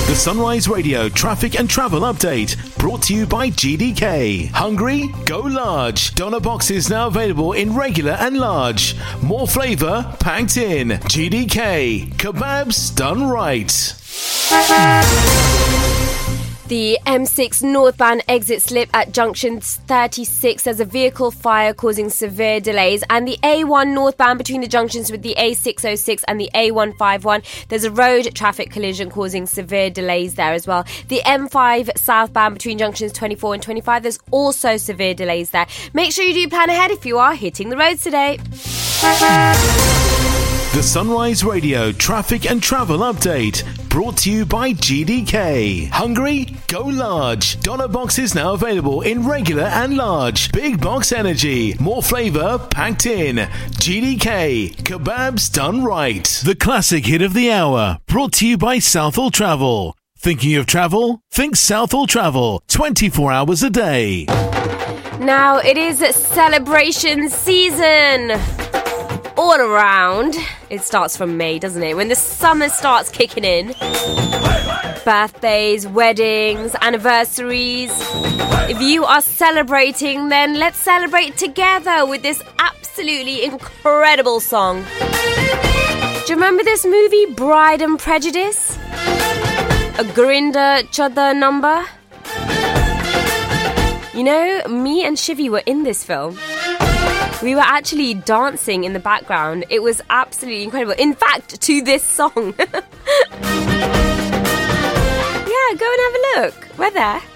The Sunrise Radio traffic and travel update brought to you by GDK. Hungry? Go large. Doner boxes now available in regular and large. More flavour packed in. GDK. Kebabs done right. The M6 northbound exit slip at junction 36. There's a vehicle fire causing severe delays. And the A1 northbound between the junctions with the A606 and the A151. There's a road traffic collision causing severe delays there as well. The M5 southbound between junctions 24 and 25. There's also severe delays there. Make sure you do plan ahead if you are hitting the roads today. The Sunrise Radio traffic and travel update brought to you by GDK. Hungry? Go large. Doner boxes now available in regular and large. Big box energy. More flavour packed in. GDK. Kebabs done right. The classic hit of the hour brought to you by Southall Travel. Thinking of travel? Think Southall Travel. 24 hours a day. Now it is celebration season. All around. It starts from May, doesn't it? When the summer starts kicking in. Birthdays, weddings, anniversaries. If you are celebrating, then let's celebrate together with this absolutely incredible song. Do you remember this movie, Bride and Prejudice? A Gurinder Chadha number? You know, me and Shivi were in this film. We were actually dancing in the background. It was absolutely incredible. In fact, to this song. Yeah, go and have a look. We're there.